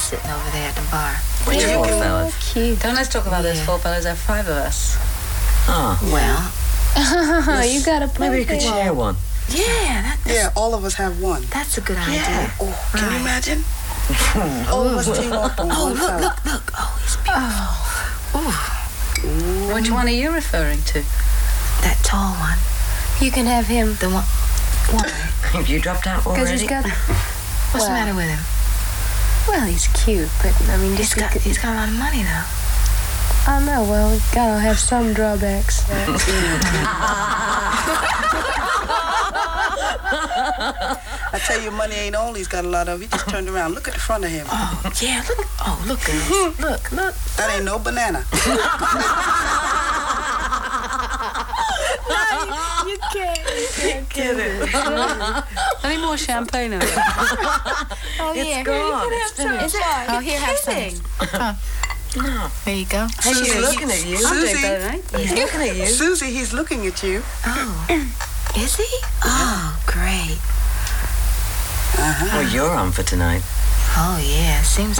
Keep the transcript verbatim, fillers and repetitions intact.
sitting over there at the bar. Which Yeah. four fellas? Cute. Don't let's talk about those Yeah. four fellas. There are five of us. Oh, Well, You got a point maybe you could there. share one. yeah, that, that's, Yeah, all of us have one. that's a good idea. Yeah. Oh, can you Right. imagine? All of us team up on Oh, one look, fella. look, look. Oh, he's beautiful. Ooh, Which one are you referring to? that tall one. You can have him. The one. Why? Have you dropped out Because already? he's got... What's Well, the matter with him? Well, he's cute, but, I mean, He's just... got, he's got a lot of money, though. I know, well, we gotta have some drawbacks. I tell you, money ain't all he's got a lot of. He just turned around. Look at the front of him. Oh, yeah, look. Oh, look, girls. Look, look. That ain't no banana. You can't. You can't Get it. I need more champagne over there. Oh, yeah. gone. Here, you can have some. Oh, here, have some. No. There you go. Hey, she's Susie. looking at you. I'm doing Susie. better, ain't I? He's looking at you. Susie, he's looking at you. Oh, is he? Oh, great. Uh-huh. Well, you're on for tonight. Oh, yeah, seems